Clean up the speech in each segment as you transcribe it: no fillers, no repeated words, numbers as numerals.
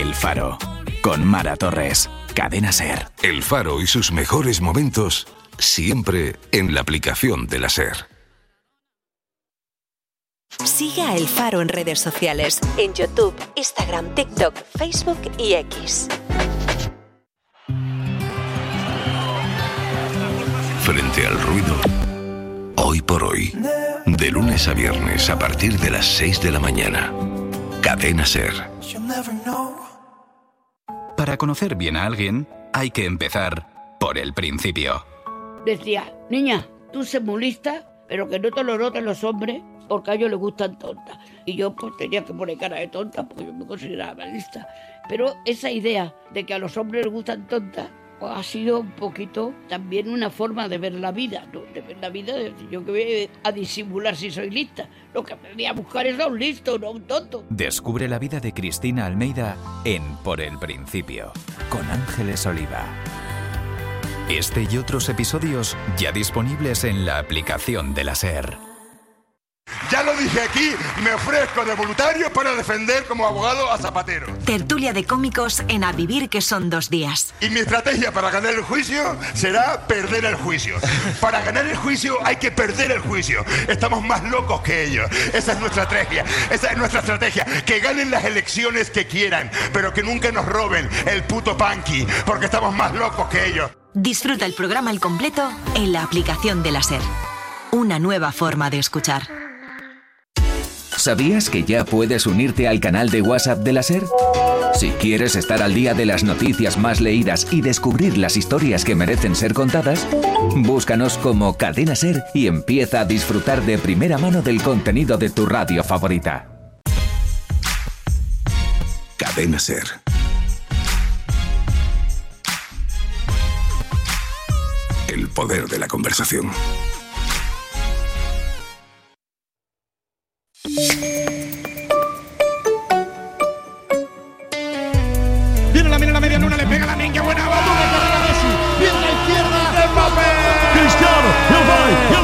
El Faro, con Mara Torres, Cadena SER. El Faro y sus mejores momentos, siempre en la aplicación de la SER. Sigue a El Faro en redes sociales, en YouTube, Instagram, TikTok, Facebook y X. Frente al ruido, hoy por hoy, de lunes a viernes a partir de las 6 de la mañana. Cadena SER. Para conocer bien a alguien, hay que empezar por el principio. Decía, niña, tú sé muy lista, pero que no te lo noten los hombres, porque a ellos les gustan tontas. Y yo pues tenía que poner cara de tonta, porque yo me consideraba lista. Pero esa idea de que a los hombres les gustan tontas, pues ha sido un poquito también una forma de ver la vida, ¿no? De ver la vida, de decir, yo que voy a disimular si soy lista. Lo que me voy a buscar es a un listo, no a un tonto. Descubre la vida de Cristina Almeida en Por el Principio, con Ángeles Oliva. Este y otros episodios ya disponibles en la aplicación de la SER. Ya lo dije aquí, me ofrezco de voluntario para defender como abogado a Zapatero. Tertulia de cómicos en A Vivir, que son 2 días. Y mi estrategia para ganar el juicio será perder el juicio. Para ganar el juicio hay que perder el juicio. Estamos más locos que ellos. Esa es nuestra estrategia. Esa es nuestra estrategia. Que ganen las elecciones que quieran, pero que nunca nos roben el puto punky, porque estamos más locos que ellos. Disfruta el programa al completo en la aplicación de la SER. Una nueva forma de escuchar. ¿Sabías que ya puedes unirte al canal de WhatsApp de la SER? Si quieres estar al día de las noticias más leídas y descubrir las historias que merecen ser contadas, búscanos como Cadena SER y empieza a disfrutar de primera mano del contenido de tu radio favorita. Cadena SER. El poder de la conversación. Viene la media luna, le pega la niña, buena bola, carrera Messi, viene la izquierda, Mbappé, Cristiano, y el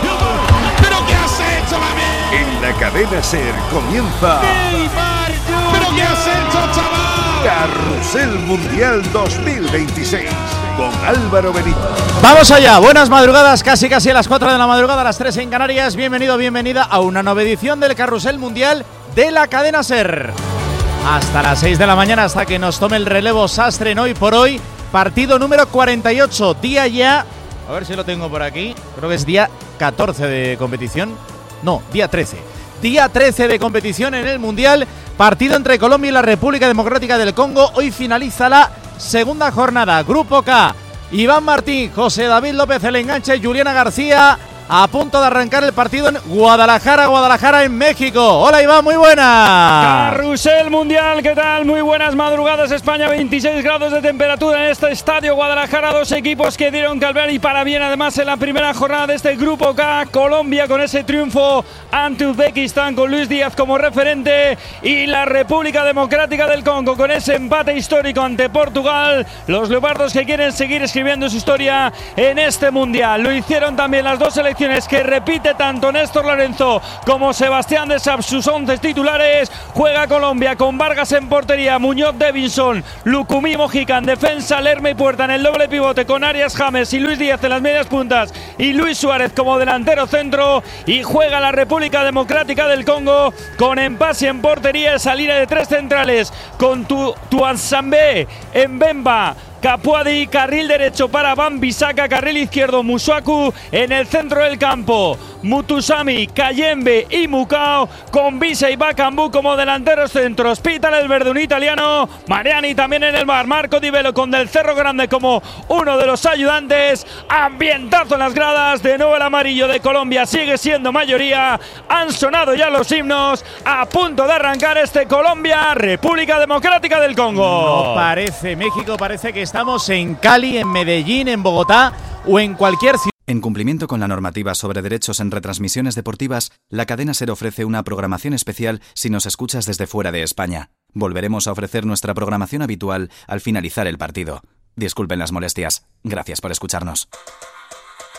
gol, pero ¿qué has hecho, mami? En la Cadena SER comienza Neymar, pero ¿qué has hecho, chaval? Carrusel Mundial 2026 con Álvaro Benito. Vamos allá, buenas madrugadas, casi a las 4 de la madrugada, a las 3 en Canarias. Bienvenido, bienvenida a una nueva edición del Carrusel Mundial de la Cadena SER. Hasta las 6 de la mañana, hasta que nos tome el relevo Sastre en Hoy por Hoy. Partido número 48, día ya, a ver si lo tengo por aquí, creo que es día 14 de competición. No, día 13. Día 13 de competición en el Mundial. Partido entre Colombia y la República Democrática del Congo. Hoy finaliza la segunda jornada. Grupo K. Iván Martín, José David López el enganche, Juliana García. A punto de arrancar el partido en Guadalajara en México. Hola Iván, muy buena. Carrusel Mundial, ¿qué tal? Muy buenas madrugadas. España, 26 grados de temperatura en este estadio Guadalajara. 2 equipos que dieron que hablar y para bien además en la primera jornada de este Grupo K. Colombia con ese triunfo ante Uzbekistán con Luis Díaz como referente y la República Democrática del Congo con ese empate histórico ante Portugal. Los leopardos que quieren seguir escribiendo su historia en este Mundial. Lo hicieron también las dos selecciones que repite tanto Néstor Lorenzo como Sebastián de Sap, sus 11 titulares. Juega Colombia con Vargas en portería, Muñoz, Davinson, Lucumí, Mojica en defensa, Lerma y Puerta en el doble pivote con Arias, James y Luis Díaz en las medias puntas y Luis Suárez como delantero centro. Y juega la República Democrática del Congo con Empasi en portería, esa línea de 3 centrales con Tuanzambé, Mbemba, Capuadi, carril derecho para Wan-Bissaka, carril izquierdo Musuaku, en el centro del campo Mutusami, Kayembe y Mukao, con Visa y Bakambu como delanteros centros. Pita el verde, un italiano. Mariani también en el bar. Marco Di Velo con Del Cerro Grande como uno de los ayudantes. Ambientazo en las gradas. De nuevo el amarillo de Colombia sigue siendo mayoría. Han sonado ya los himnos. A punto de arrancar este Colombia, República Democrática del Congo. No parece México, parece que estamos en Cali, en Medellín, en Bogotá o en cualquier ciudad. En cumplimiento con la normativa sobre derechos en retransmisiones deportivas, la Cadena SER ofrece una programación especial si nos escuchas desde fuera de España. Volveremos a ofrecer nuestra programación habitual al finalizar el partido. Disculpen las molestias. Gracias por escucharnos.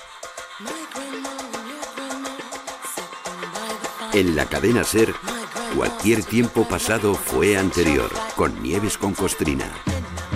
En la Cadena SER, Cualquier tiempo pasado fue anterior, con Nieves con Costrina.